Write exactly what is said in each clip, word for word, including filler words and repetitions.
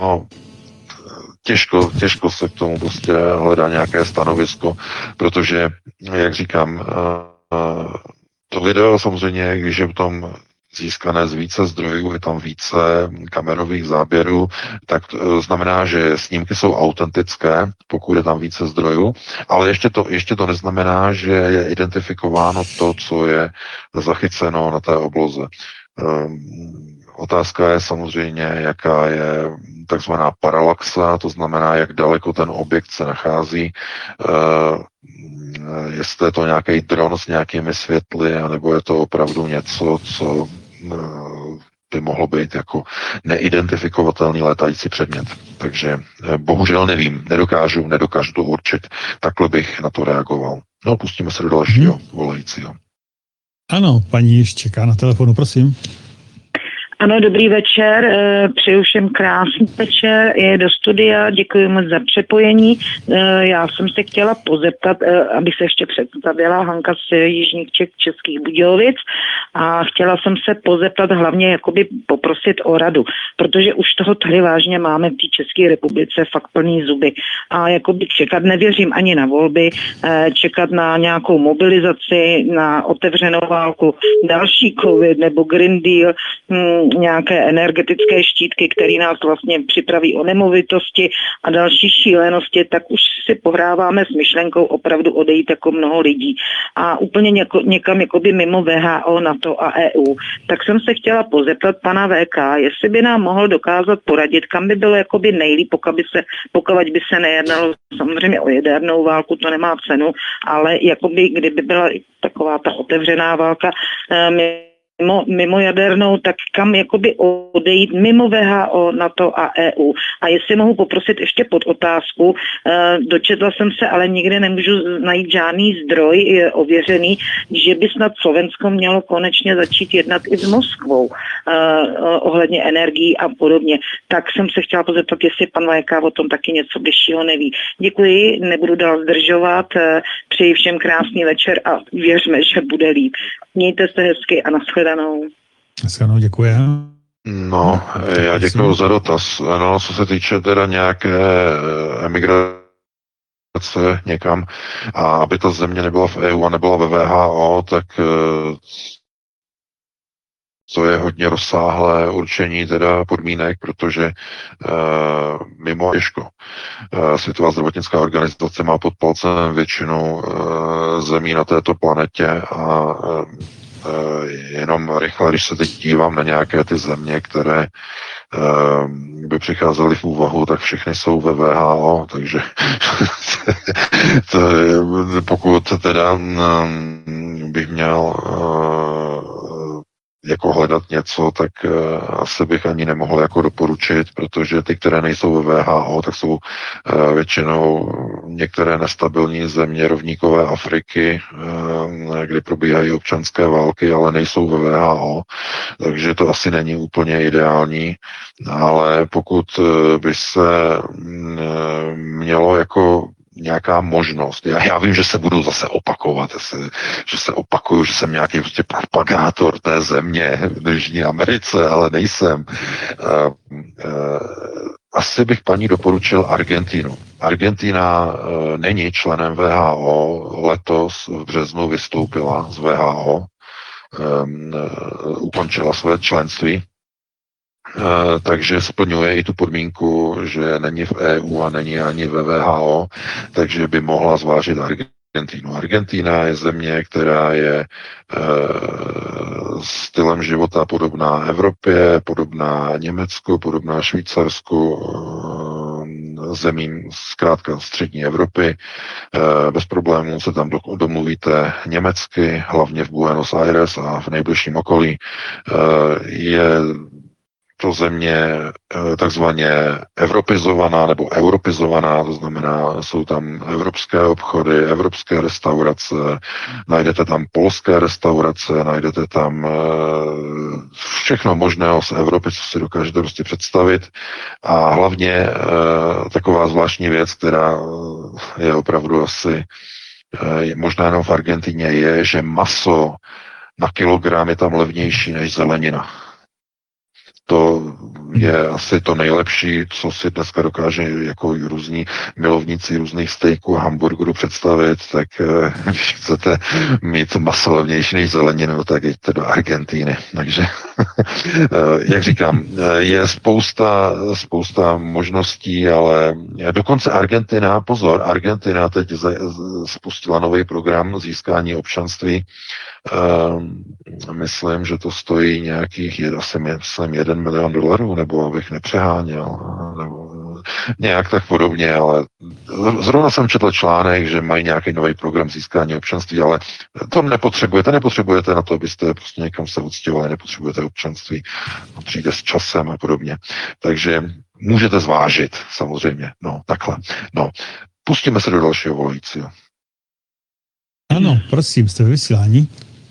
no, těžko, těžko se k tomu prostě hledá nějaké stanovisko, protože, jak říkám, to video samozřejmě, když je v tom získané z více zdrojů, je tam více kamerových záběrů, tak to znamená, že snímky jsou autentické, pokud je tam více zdrojů, ale ještě to, ještě to neznamená, že je identifikováno to, co je zachyceno na té obloze. Otázka je samozřejmě, jaká je takzvaná paralaxa, to znamená, jak daleko ten objekt se nachází, jestli je to nějaký dron s nějakými světly, anebo je to opravdu něco, co by mohlo být jako neidentifikovatelný létající předmět. Takže bohužel nevím, nedokážu, nedokážu to určit. Takhle bych na to reagoval. No, pustíme se do dalšího hmm. volajícího. Ano, paní již čeká na telefonu, prosím. Ano, dobrý večer, přeju všem krásný večer, je do studia, děkuji moc za přepojení. Já jsem se chtěla pozeptat, abych se ještě představila, Hanka z Jižních Čech, Českých Budějovic, a chtěla jsem se pozeptat hlavně jakoby poprosit o radu, protože už toho tady vážně máme v té České republice fakt plný zuby a jakoby čekat, nevěřím ani na volby, čekat na nějakou mobilizaci, na otevřenou válku, další covid nebo Green Deal, nějaké energetické štítky, které nás vlastně připraví o nemovitosti a další šílenosti, tak už si pohráváme s myšlenkou opravdu odejít jako mnoho lidí. A úplně něko, někam jakoby mimo V H O, NATO a E U. Tak jsem se chtěla pozeptat pana V K, jestli by nám mohl dokázat poradit, kam by bylo jakoby nejlíp, pokud by se, pokud by se nejednalo samozřejmě o jadernou válku, to nemá cenu, ale jakoby kdyby byla taková ta otevřená válka, my Mimo, mimo jadernou, tak kam jakoby odejít mimo V H O, NATO a E U. A jestli mohu poprosit ještě pod otázku, e, dočetla jsem se, ale nikde nemůžu najít žádný zdroj je ověřený, že by snad Slovensko mělo konečně začít jednat i s Moskvou e, ohledně energií a podobně. Tak jsem se chtěla pozeptat, jestli pan V K o tom taky něco bližšího neví. Děkuji, nebudu dál zdržovat, e, přeji všem krásný večer a věřme, že bude líp. Mějte se hezky a nashledanou. Nashledanou, děkuji. No, já děkuji za dotaz. No, co se týče teda nějaké emigrace někam, a aby ta země nebyla v E U a nebyla ve V H O, tak to je hodně rozsáhlé určení teda podmínek, protože uh, mimo těžko. Uh, Světová zdravotnická organizace má pod palcem většinu uh, zemí na této planetě a uh, jenom rychle, když se teď dívám na nějaké ty země, které uh, by přicházely v úvahu, tak všechny jsou ve V H O, takže to, pokud teda um, bych měl uh, jako hledat něco, tak uh, asi bych ani nemohl jako doporučit, protože ty, které nejsou ve V H O, tak jsou uh, většinou některé nestabilní země rovníkové Afriky, uh, kde probíhají občanské války, ale nejsou ve V H O, takže to asi není úplně ideální, ale pokud uh, by se uh, mělo jako nějaká možnost. Já, já vím, že se budu zase opakovat, se, že se opakuju, že jsem nějaký prostě propagátor té země v Jižní Americe, ale nejsem. Uh, uh, asi bych paní doporučil Argentinu. Argentina uh, není členem V H O, letos v březnu vystoupila z V H O, um, uh, ukončila své členství. Uh, takže splňuje i tu podmínku, že není v E U a není ani ve V H O, takže by mohla zvážit Argentínu. Argentína je země, která je uh, stylem života podobná Evropě, podobná Německu, podobná Švýcarsku, uh, zemím zkrátka střední Evropy. Uh, bez problémů se tam domluvíte německy, hlavně v Buenos Aires a v nejbližším okolí. Uh, je to země takzvaně evropizovaná nebo europizovaná, to znamená, jsou tam evropské obchody, evropské restaurace, najdete tam polské restaurace, najdete tam všechno možného z Evropy, co si dokážete prostě představit. A hlavně taková zvláštní věc, která je opravdu asi možná jenom v Argentině, je, že maso na kilogram je tam levnější než zelenina. To je asi to nejlepší, co si dneska dokáže jako různí milovníci různých steaků a hamburgerů představit, tak když chcete mít maso levnější než zeleninu, tak jděte do Argentíny. Takže, jak říkám, je spousta, spousta možností, ale dokonce Argentina, pozor, Argentina teď spustila nový program získání občanství. Uh, myslím, že to stojí nějakých, asi myslím, jeden milion dolarů, nebo abych nepřeháněl, nebo nějak tak podobně, ale zrovna jsem četl článek, že mají nějaký nový program získání občanství, ale to nepotřebujete, nepotřebujete na to, abyste prostě někam se uctivovali, nepotřebujete občanství, přijde s časem a podobně. Takže můžete zvážit, samozřejmě, no, takhle. No, pustíme se do dalšího volajícího. Áno, prosím, ste v vysielaní.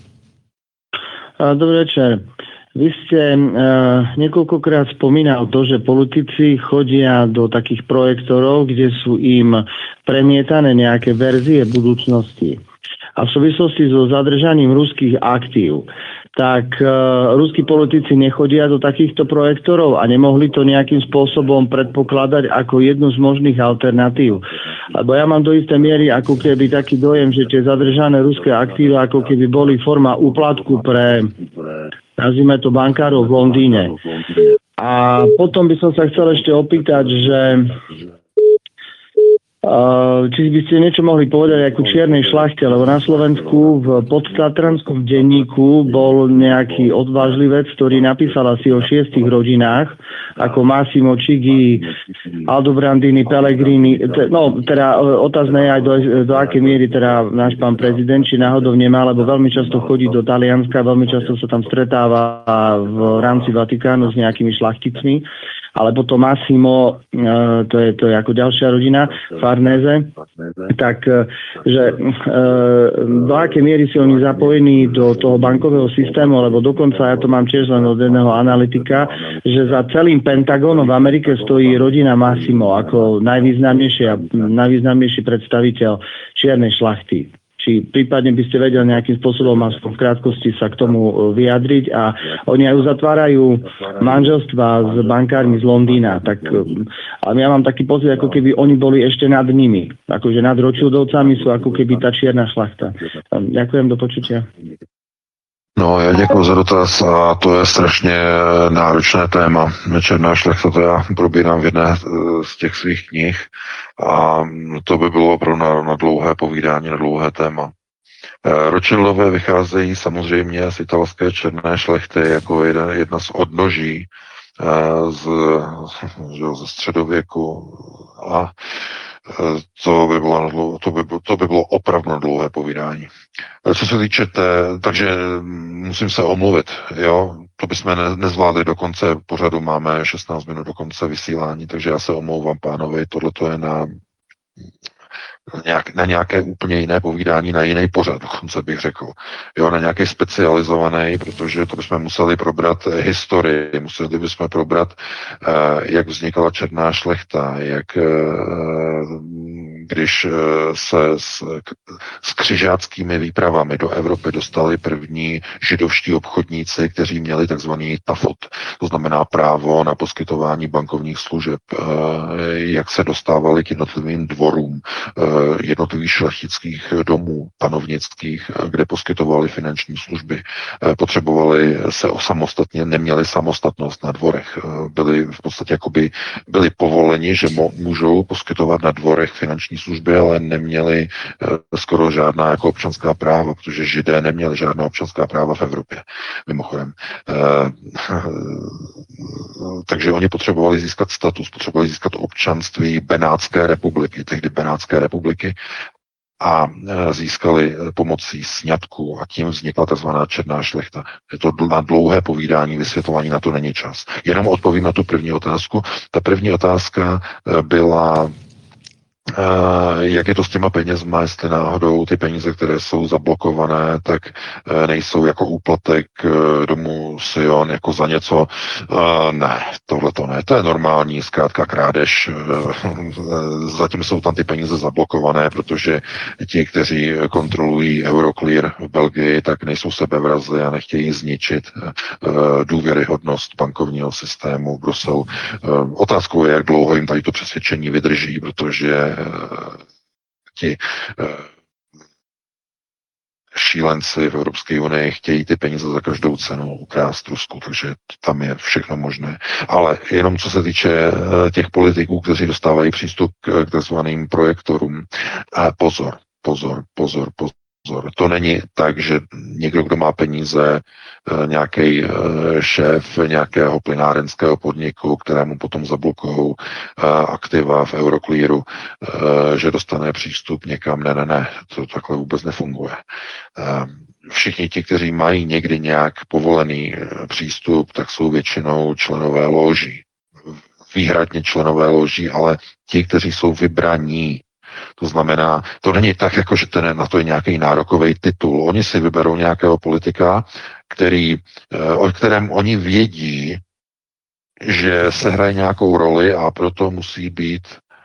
Dobrý večer. Vy ste uh, niekoľkokrát spomínal to, že politici chodia do takých projektorov, kde sú im premietané nejaké verzie budúcnosti. A v súvislosti so zadržaním ruských aktív, tak uh, ruskí politici nechodia do takýchto projektorov a nemohli to nejakým spôsobom predpokladať ako jednu z možných alternatív. Lebo ja mám do istej miery ako keby taký dojem, že tie zadržané ruské aktíva ako keby boli forma úplatku pre, nazvime to, bankárov v Londýne. A potom by som sa chcel ešte opýtať, že Uh, či by ste niečo mohli povedať ako čiernej šlachte, lebo na Slovensku v podtatranskom denníku bol nejaký odvážlivec, ktorý napísal asi o šiestich rodinách, ako Massimo Chigi, Aldobrandini, Pellegrini. Te, no, teda otázne je aj do, do akej miery teda náš pán prezident, či náhodou nemá, lebo veľmi často chodí do Talianska, veľmi často sa tam stretáva v rámci Vatikánu s nejakými šlachticmi. Ale potom Massimo, to je, to je ako ďalšia rodina, Farnese, tak že do akej miery si oni zapojení do toho bankového systému, lebo dokonca ja to mám tiež len od jedného analytika, že za celým Pentagónom v Amerike stojí rodina Massimo ako najvýznamnejší, najvýznamnejší predstaviteľ čiernej šlachty. Či prípadne by ste vedeli nejakým spôsobom aspoň v krátkosti sa k tomu vyjadriť a oni aj uzatvárajú manželstva s bankármi z Londýna. Tak a ja mám taký pocit, ako keby oni boli ešte nad nimi. Akože nad Rothschildovcami sú ako keby tá čierna šlachta. Ďakujem, do počutia. No, já děkuji za dotaz a to je strašně náročné téma. Černá šlechta, to já probírám v jedné z těch svých knih a to by bylo opravdu na, na dlouhé povídání, na dlouhé téma. Rothschildové vycházejí samozřejmě z italské černé šlechty jako jedna, jedna z odnoží z, ze středověku a to by, bylo, to, by, to by bylo opravdu dlouhé povídání. Co se týče té, takže musím se omluvit, jo, to bychom ne, nezvládli do konce pořadu, máme šestnáct minut do konce vysílání, takže já se omlouvám pánovi, tohle to je na, nějak, na nějaké úplně jiné povídání, na jiný pořad, dokonce bych řekl, jo, na nějaký specializovaný, protože to bychom museli probrat historii, museli bychom probrat, eh, jak vznikala černá šlechta, jak eh, když se s, s křižáckými výpravami do Evropy dostali první židovští obchodníci, kteří měli takzvaný tafot, to znamená právo na poskytování bankovních služeb, jak se dostávali k jednotlivým dvorům jednotlivých šlechtických domů, panovnických, kde poskytovali finanční služby. Potřebovali se osamostatně, neměli samostatnost na dvorech. Byli v podstatě jakoby byli povoleni, že můžou poskytovat na dvorech finanční služby, ale neměli skoro žádná jako občanská práva, protože Židé neměli žádná občanská práva v Evropě, mimochodem. Takže oni potřebovali získat status, potřebovali získat občanství Benátské republiky, tehdy Benátské republiky, a získali pomocí sňatku a tím vznikla tzv. Černá šlechta. Je to na dlouhé povídání, vysvětlování, na to není čas. Jenom odpovím na tu první otázku. Ta první otázka byla jak je to s těma penězma, jestli náhodou ty peníze, které jsou zablokované, tak nejsou jako úplatek domu Sion, jako za něco. Ne, tohle to ne, to je normální, zkrátka krádež. Zatím jsou tam ty peníze zablokované, protože ti, kteří kontrolují Euroclear v Belgii, tak nejsou sebevrazi a nechtějí zničit důvěryhodnost bankovního systému v Bruselu. Otázkou je, jak dlouho jim tady to přesvědčení vydrží, protože ti šílenci v Evropské unii chtějí ty peníze za každou cenu ukrást Rusku, takže tam je všechno možné. Ale jenom co se týče těch politiků, kteří dostávají přístup k takzvaným projektorům, pozor, pozor, pozor, pozor. To není tak, že někdo, kdo má peníze, nějaký šéf nějakého plynárenského podniku, kterému potom zablokují aktiva v Euroclearu, že dostane přístup někam. Ne, ne, ne, to takhle vůbec nefunguje. Všichni ti, kteří mají někdy nějak povolený přístup, tak jsou většinou členové loží. Výhradně členové loží, ale ti, kteří jsou vybraní. To znamená, to není tak, jako že ten, na to je nějaký nárokový titul. Oni si vyberou nějakého politika, který, o kterém oni vědí, že se hraje nějakou roli a proto musí být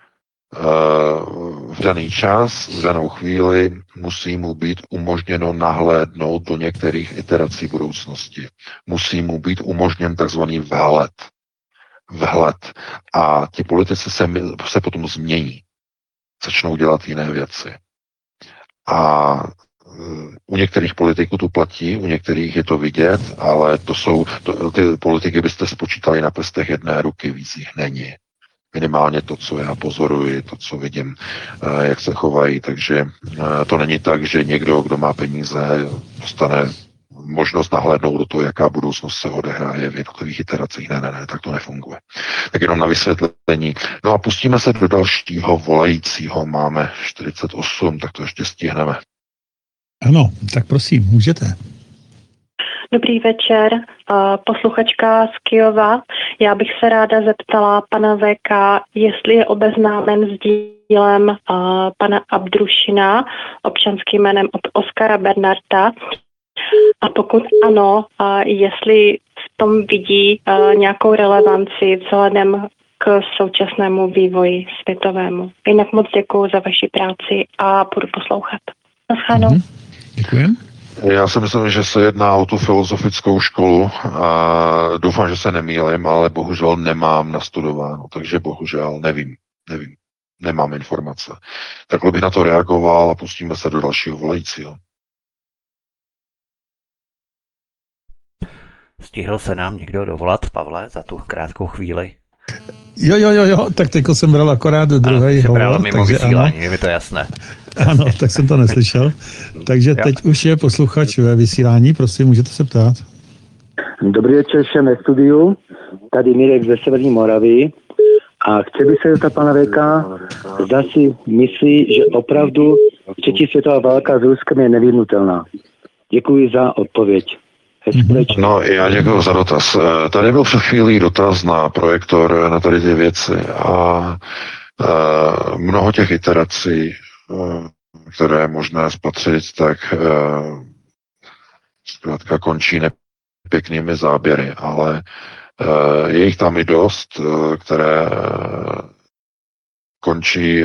v daný čas, v danou chvíli musí mu být umožněno nahlédnout do některých iterací budoucnosti. Musí mu být umožněn takzvaný vhled. Vhled. A ti politici se, se potom změní. Začnou dělat jiné věci. A u některých politiků to platí, u některých je to vidět, ale to jsou, to, ty politiky byste spočítali na prstech jedné ruky, víc jich není. Minimálně to, co já pozoruji, to, co vidím, jak se chovají. Takže to není tak, že někdo, kdo má peníze, dostane možnost nahlédnout do toho, jaká budoucnost se odehraje v jednotlivých iteracích. Ne, ne, ne, tak to nefunguje. Tak jenom na vysvětlení. No a pustíme se do dalšího volajícího. Máme čtyřicet osm, tak to ještě stihneme. Ano, tak prosím, můžete. Dobrý večer, posluchačka z Kyjova. Já bych se ráda zeptala pana V K, jestli je obeznámen s dílem pana Abdrušina, občanským jménem Oskara Bernarda. A pokud ano, jestli v tom vidí nějakou relevanci vzhledem k současnému vývoji světovému. Jinak moc děkuji za vaši práci a budu poslouchat. Naschledanou. Mm-hmm. Děkuji. Já si myslím, že se jedná o tu filozofickou školu a doufám, že se nemýlím, ale bohužel nemám nastudováno, takže bohužel nevím, nevím, nemám informace. Takhle bych na to reagoval a pustíme se do dalšího volajícího. Stihl se nám někdo dovolat, Pavle, za tu krátkou chvíli? Jo, jo, jo, jo, tak teďko jsem bral akorát do druhé hovor, mimo vysílání, je mi to jasné. Ano, tak jsem to neslyšel. Takže teď už je posluchač ve vysílání, prosím, můžete se ptát. Dobrý večer všem ve studiu, tady Mirek ze Severní Moravy a chtěl bych se zeptat pana Véka, zda si myslí, že opravdu třetí světová válka s Ruskem je nevyhnutelná. Děkuji za odpověď. No, já děkuji za dotaz. Tady byl před chvílí dotaz na projektor na tady ty věci a mnoho těch iterací, které je možné spatřit, tak zkrátka končí nepěknými záběry, ale je jich tam i dost, které končí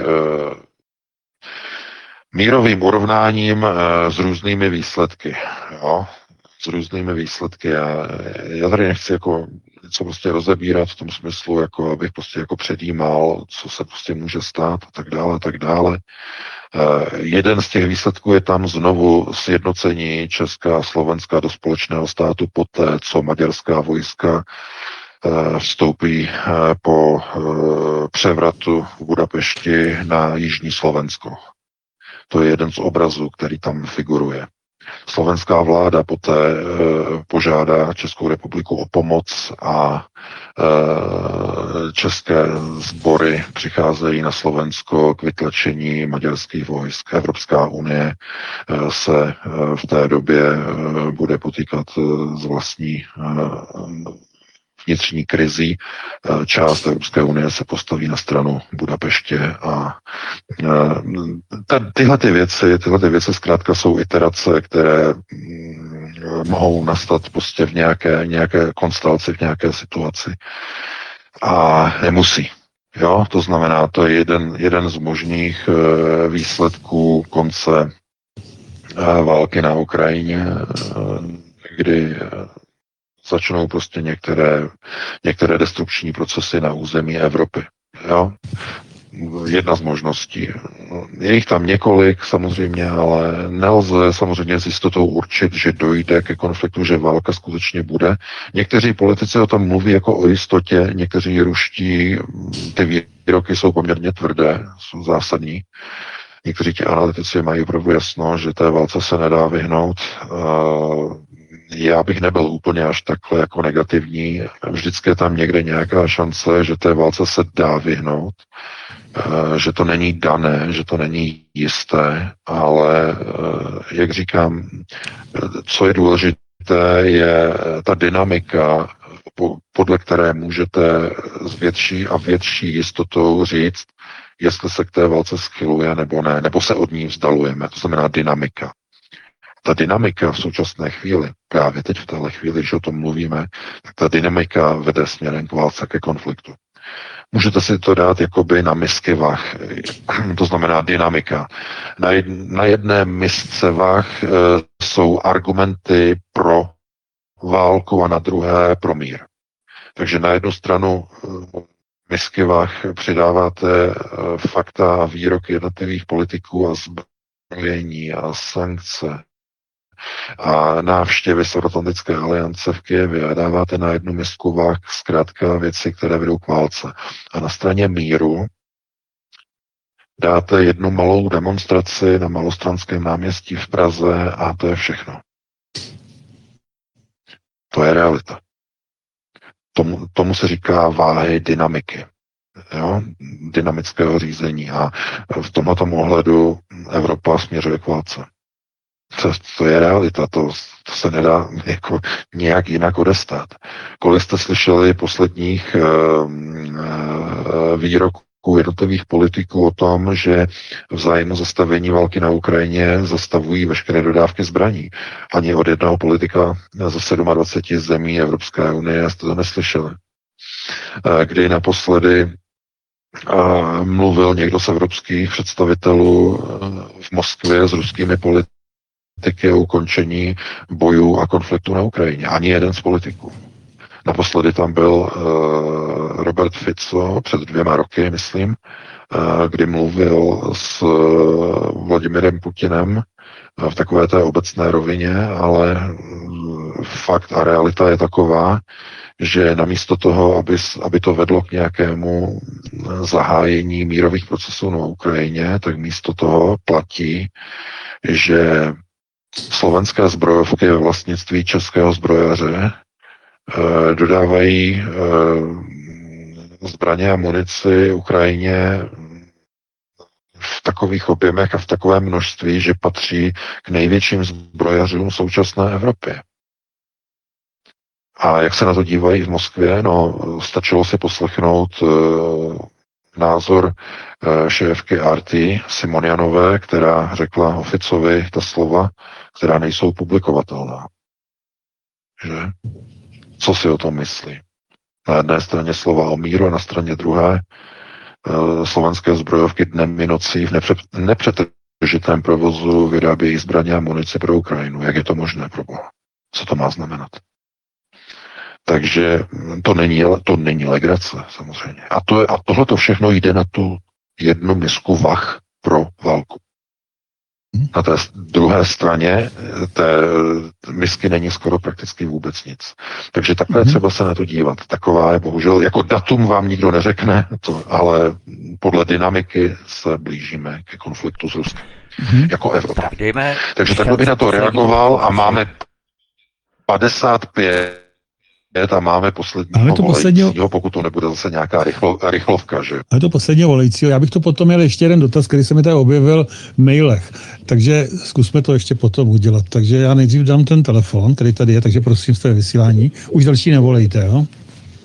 mírovým urovnáním s různými výsledky, jo? s různými výsledky. A já tady nechci jako něco prostě rozebírat v tom smyslu, jako abych prostě jako předjímal, co se prostě může stát a tak dále, a tak dále. Uh, jeden z těch výsledků je tam znovu sjednocení Česka a Slovenska do společného státu poté, co maďarská vojska uh, vstoupí uh, po uh, převratu v Budapešti na jižní Slovensko. To je jeden z obrazů, který tam figuruje. Slovenská vláda poté e, požádá Českou republiku o pomoc a e, české sbory přicházejí na Slovensko k vytlačení maďarských vojsk. Evropská unie e, se e, v té době e, bude potýkat e, s vlastní e, vnitřní krizí část Evropské unie se postaví na stranu Budapeště a ta, tyhle ty věci, tyhle ty věci zkrátka jsou iterace, které mohou nastat prostě v nějaké, nějaké konstelaci, v nějaké situaci a nemusí. Jo, to znamená, to je jeden, jeden z možných výsledků konce války na Ukrajině, kdy začnou prostě některé, některé destrukční procesy na území Evropy. Jo? Jedna z možností. Je jich tam několik samozřejmě, ale nelze samozřejmě s jistotou určit, že dojde ke konfliktu, že válka skutečně bude. Někteří politici o tom mluví jako o jistotě, někteří ruští, ty výroky jsou poměrně tvrdé, jsou zásadní. Někteří ti analytici mají opravdu jasno, že té válce se nedá vyhnout. Já bych nebyl úplně až takhle jako negativní. Vždycky je tam někde nějaká šance, že té válce se dá vyhnout, že to není dané, že to není jisté, ale jak říkám, co je důležité, je ta dynamika, podle které můžete s větší a větší jistotou říct, jestli se k té válce schyluje nebo ne, nebo se od ní vzdalujeme, to znamená dynamika. Ta dynamika v současné chvíli, právě teď v téhle chvíli, když o tom mluvíme, tak ta dynamika vede směrem k válce, ke konfliktu. Můžete si to dát jakoby na misky vah, to znamená dynamika. Na, jed, na jedné misce vah e, jsou argumenty pro válku a na druhé pro mír. Takže na jednu stranu e, misky vah přidáváte e, fakta a výroky jednotlivých politiků a zbrojení a sankce a návštěvy Severoatlantické aliance v Kyjevě a dáváte na jednu misku vah zkrátka věci, které vedou k válce. A na straně míru dáte jednu malou demonstraci na Malostranském náměstí v Praze a to je všechno. To je realita. Tomu, tomu se říká váhy dynamiky. Jo? Dynamického řízení. A v tomto ohledu Evropa směřuje k válce. To, to je realita, to, to se nedá jako nějak jinak odestát. Kolik jste slyšeli posledních uh, uh, výroků jednotlivých politiků o tom, že v zájmu zastavení války na Ukrajině zastavují veškeré dodávky zbraní. Ani od jednoho politika ze dvacet sedm zemí Evropské unie jste to neslyšeli. Uh, kdy naposledy uh, mluvil někdo z evropských představitelů uh, v Moskvě s ruskými politiky o ukončení bojů a konfliktu na Ukrajině. Ani jeden z politiků. Naposledy tam byl uh, Robert Fico před dvěma roky, myslím, uh, kdy mluvil s uh, Vladimirem Putinem uh, v takové té obecné rovině, ale uh, fakt a realita je taková, že namísto toho, aby, aby to vedlo k nějakému zahájení mírových procesů na Ukrajině, tak místo toho platí, že slovenské zbrojovky ve vlastnictví českého zbrojaře e, dodávají e, zbraně a munici Ukrajině v takových objemech a v takovém množství, že patří k největším zbrojařům současné Evropy. A jak se na to dívají v Moskvě? No, stačilo si poslechnout e, názor e, šéfky R T Simonianové, která řekla Ficovi ta slova, která nejsou publikovatelná. Že? Co si o tom myslí? Na jedné straně slova o míru a na straně druhé e, slovenské zbrojovky dnem i nocí v nepře, nepřetržitém provozu vyrábějí zbraně a munici pro Ukrajinu. Jak je to možné, pro Boha? Co to má znamenat? Takže to není, to není legrace, samozřejmě. A, to, a tohle to všechno jde na tu jednu misku vah pro válku. Na té druhé straně té misky není skoro prakticky vůbec nic. Takže takhle mm-hmm. třeba se na to dívat. Taková je bohužel, jako datum vám nikdo neřekne, to, ale podle dynamiky se blížíme ke konfliktu s Ruskem. Mm-hmm. Jako Evropa. Tak dejme Takže takhle bych na to reagoval a máme padesát pět a máme posledního to volajícího, posledního, pokud to nebude zase nějaká rychlo, rychlovka, že? Ale to posledního volajícího, já bych to potom měl ještě jeden dotaz, který se mi tady objevil v mailech, takže zkusme to ještě potom udělat. Takže já nejdřív dám ten telefon, který tady je, takže prosím, jste ve vysílání. Už další nevolejte, jo?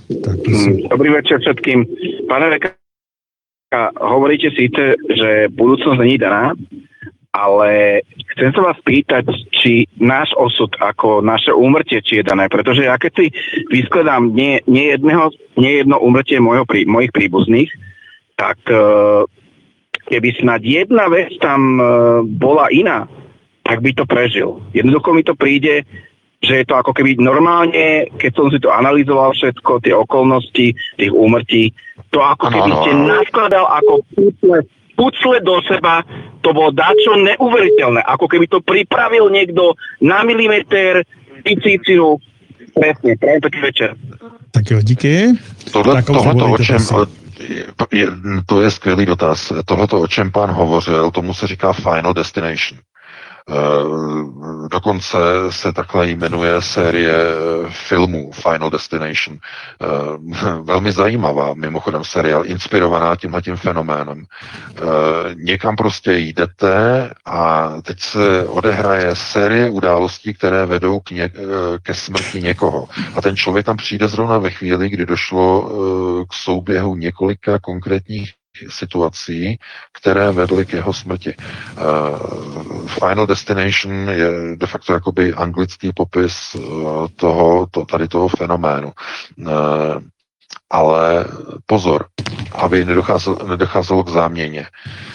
Tak, Dobrý večer všetkým. Pane Veka, hovoríte síce, že budúcnosť není daná, ale chcem sa vás pýtať, či náš osud ako naše úmrtie, či je dané, pretože ja keď si vyskladám nie, nie, jedného, nie jedno úmrtie mojho, mojich príbuzných, tak keby snad jedna vec tam bola iná, tak by to prežil. Jednoducho mi to príde, že je to ako keby normálne, keď som si to analyzoval všetko, tie okolnosti tých úmrtí, to ako keby ste naskladal ako pucle, pucle do seba, to bolo dačo neuveriteľné, ako keby to pripravil niekto na milimeter, picíciu. Presne, prajem pekný večer. Tak jo, díky. Tohle, tohleto, o čem, je, to je skvělý dotaz. Tohleto, o čem pán hovořil, tomu se říká Final Destination. Uh, dokonce se takhle jmenuje série filmů Final Destination. Uh, velmi zajímavá, mimochodem seriál, inspirovaná tímhletím fenoménem. Uh, někam prostě jdete a teď se odehraje série událostí, které vedou k ně, ke smrti někoho. A ten člověk tam přijde zrovna ve chvíli, kdy došlo uh, k souběhu několika konkrétních situací, které vedly k jeho smrti. Uh, Final Destination je de facto jakoby anglický popis uh, toho, to, tady toho fenoménu. Uh, ale pozor, aby nedocházelo, nedocházelo k záměně.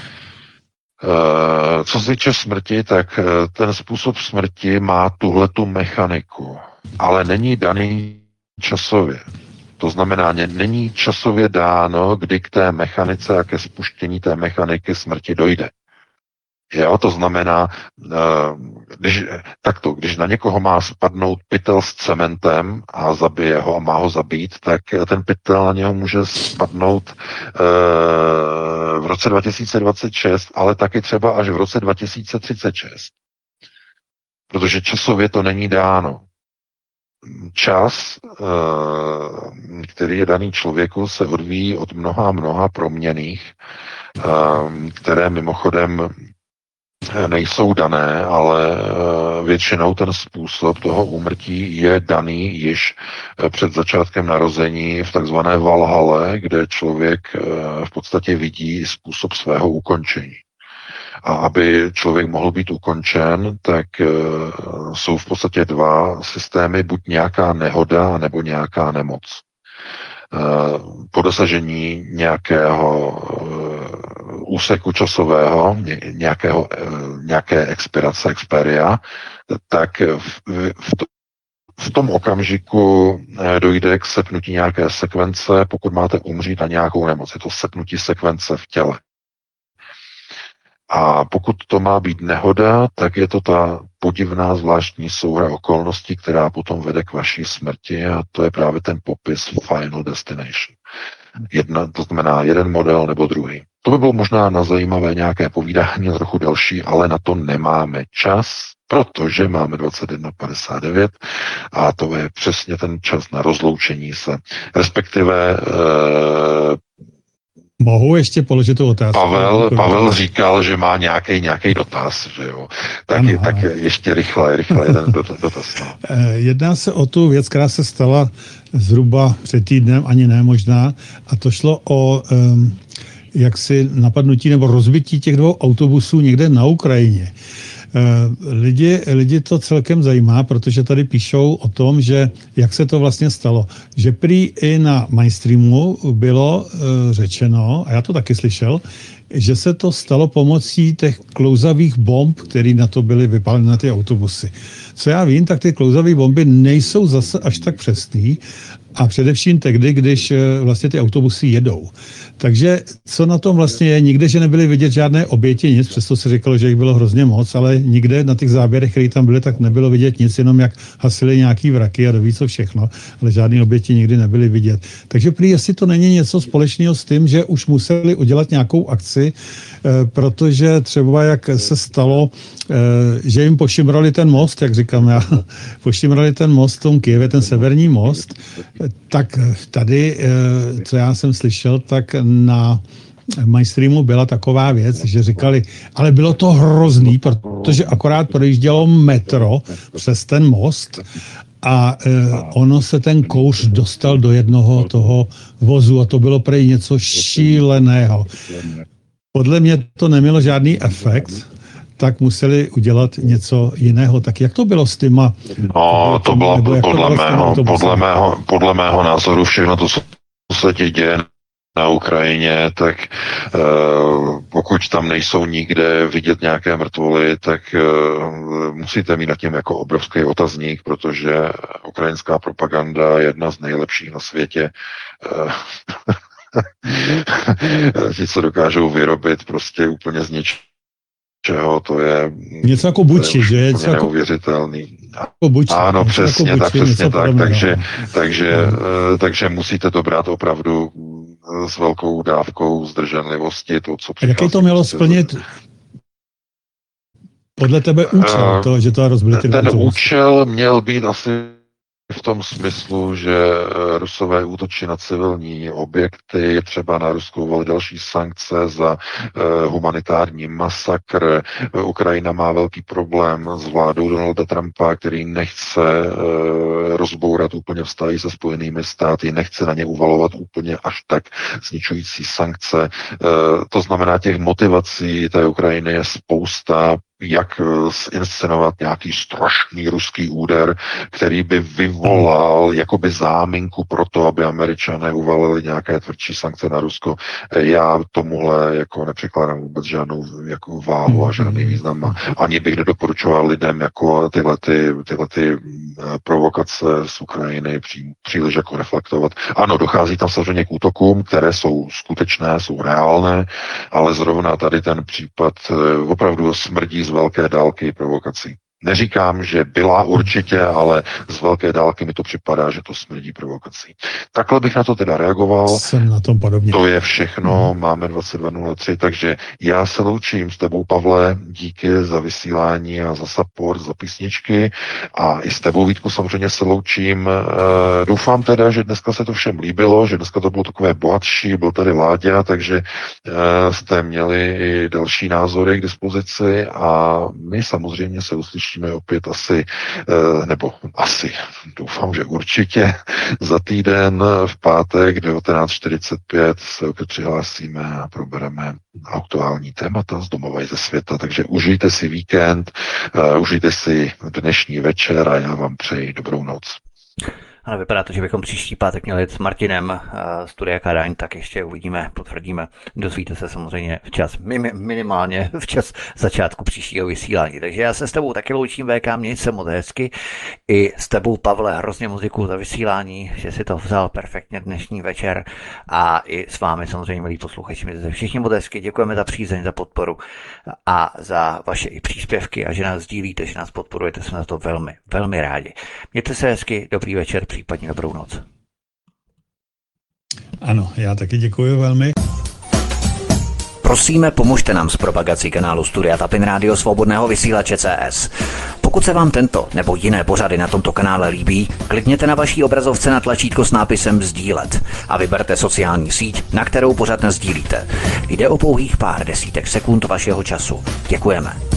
Uh, co se týče smrti, tak uh, ten způsob smrti má tuhletu mechaniku, ale není daný časově. To znamená, není časově dáno, kdy k té mechanice a ke spuštění té mechaniky smrti dojde. Jo, to znamená, když, takto, když na někoho má spadnout pytel s cementem a zabije ho a má ho zabít, tak ten pytel na něho může spadnout v roce dva tisíce dvacet šest, ale taky třeba až v roce dva tisíce třicet šest. Protože časově to není dáno. Čas, který je daný člověku, se odvíjí od mnoha mnoha proměnných, které mimochodem nejsou dané, ale většinou ten způsob toho úmrtí je daný již před začátkem narození v takzvané Valhalle, kde člověk v podstatě vidí způsob svého ukončení. A aby člověk mohl být ukončen, tak uh, jsou v podstatě dva systémy, buď nějaká nehoda, nebo nějaká nemoc. Uh, po dosažení nějakého uh, úseku časového, ně, nějakého, uh, nějaké expirace, experia, tak v, v, to, v tom okamžiku uh, dojde k sepnutí nějaké sekvence, pokud máte umřít na nějakou nemoc. Je to sepnutí sekvence v těle. A pokud to má být nehoda, tak je to ta podivná zvláštní souhra okolností, která potom vede k vaší smrti, a to je právě ten popis Final Destination. Jedna, to znamená jeden model nebo druhý. To by bylo možná na zajímavé nějaké povídání, trochu delší, ale na to nemáme čas, protože máme dvacet jedna padesát devět a to je přesně ten čas na rozloučení se. Respektive eh, Mohu ještě položit tu otázku? Pavel, Pavel říkal, že má nějaký nějaký dotaz, že jo. Tak, ano, tak ano. ještě rychle, rychle jeden dotaz. No. Jedná se o tu věc, která se stala zhruba před týdnem, ani ne možná, a to šlo o um, jaksi napadnutí nebo rozbití těch dvou autobusů někde na Ukrajině. Lidi, lidi to celkem zajímá, protože tady píšou o tom, že jak se to vlastně stalo. Že prý i na mainstreamu bylo uh, řečeno, a já to taky slyšel, že se to stalo pomocí těch klouzavých bomb, které na to byly vypáleny na ty autobusy. Co já vím, tak ty klouzavé bomby nejsou zase až tak přesný, a především tehdy, když vlastně ty autobusy jedou. Takže co na tom vlastně je? Nikde, že nebyly vidět žádné oběti, nic, přesto se říkalo, že jich bylo hrozně moc, ale nikde na těch záběrech, které tam byly, tak nebylo vidět nic, jenom jak hasili nějaký vraky a doví co všechno, ale žádné oběti nikdy nebyly vidět. Takže prý, jestli to není něco společného s tím, že už museli udělat nějakou akci, protože třeba jak se stalo, že jim pošimrali ten most, jak říkám já, pošimrali ten most v tom Kyjevě, ten severní most, tak tady, co já jsem slyšel, tak na mainstreamu byla taková věc, že říkali, ale bylo to hrozný, protože akorát projíždělo metro přes ten most a e, ono se ten kouř dostal do jednoho toho vozu a to bylo prej něco šíleného. Podle mě to nemělo žádný efekt, tak museli udělat něco jiného. Tak jak to bylo s těma... No, to bylo podle, to bylo mého, podle, mého, podle mého názoru všechno to, co se teď děje na Ukrajině, tak uh, pokud tam nejsou nikde vidět nějaké mrtvoly, tak uh, musíte mít nad tím jako obrovský otazník, protože ukrajinská propaganda je jedna z nejlepších na světě. Uh, ti, co dokážou vyrobit prostě úplně z ničeho, to je něco jako Buči, že je něco neuvěřitelný. Jako Buči, ano, přesně jako tak, Buči, přesně tak, takže, takže, no. takže musíte to brát opravdu s velkou dávkou zdrženlivosti. To, co jaký to mělo splnit podle tebe účel, uh, to, že to rozbili ty ten účel měl být asi v tom smyslu, že Rusové útočí na civilní objekty, třeba na Ruskou uvalit další sankce za uh, humanitární masakr. Ukrajina má velký problém s vládou Donalda Trumpa, který nechce uh, rozbourat úplně vztahy se Spojenými státy, nechce na ně uvalovat úplně až tak zničující sankce. Uh, to znamená, těch motivací té Ukrajiny je spousta, jak zinscenovat nějaký strašný ruský úder, který by vyvolal jakoby záminku pro to, aby Američané uvalili nějaké tvrdší sankce na Rusko. Já tomuhle jako nepřekládám vůbec žádnou jako váhu a žádný význam. A ani bych nedoporučoval lidem jako tyhle, ty, tyhle ty provokace z Ukrajiny pří, příliš jako reflektovat. Ano, dochází tam samozřejmě k útokům, které jsou skutečné, jsou reálné, ale zrovna tady ten případ opravdu smrdí z velké dálky provokací. Neříkám, že byla určitě, ale z velké dálky mi to připadá, že to smrdí provokací. Takhle bych na to teda reagoval. Jsem na tom podobně. To je všechno, hmm. máme dvacet dva nula tři, takže já se loučím s tebou, Pavle, díky za vysílání a za support, za písničky a i s tebou, Vítku, samozřejmě se loučím. E, doufám teda, že dneska se to všem líbilo, že dneska to bylo takové bohatší, byl tady Láďa, takže e, jste měli i další názory k dispozici a my samozřejmě se uslyšíme opět asi, nebo asi, doufám, že určitě za týden v pátek devatenáct čtyřicet pět se opět přihlásíme a probereme aktuální témata z domova i ze světa, takže užijte si víkend, užijte si dnešní večer a já vám přeji dobrou noc. Ale vypadá to, že bychom příští pátek měli s Martinem uh, Studia Kadaň, tak ještě uvidíme, potvrdíme. Dozvíte se samozřejmě včas, minimálně včas začátku příštího vysílání. Takže já se s tebou taky loučím, V K, měj se moc hezky. I s tebou, Pavle, hrozně muziku za vysílání, že si to vzal perfektně dnešní večer. A i s vámi samozřejmě, milí posluchači, mějte se všichni moc hezky. Děkujeme za přízeň, za podporu a za vaše i příspěvky a že nás sdílíte, že nás podporujete, jsme na to velmi, velmi rádi. Mějte se hezky, dobrý večer, případně dobrou noc. Ano, já taky děkuji velmi. Prosíme, pomožte nám s propagací kanálu Studia Tapin Rádio Svobodného vysílače C S. Pokud se vám tento nebo jiné pořady na tomto kanále líbí, klikněte na vaší obrazovce na tlačítko s nápisem sdílet a vyberte sociální síť, na kterou pořad sdílíte. Jde o pouhých pár desítek sekund vašeho času. Děkujeme.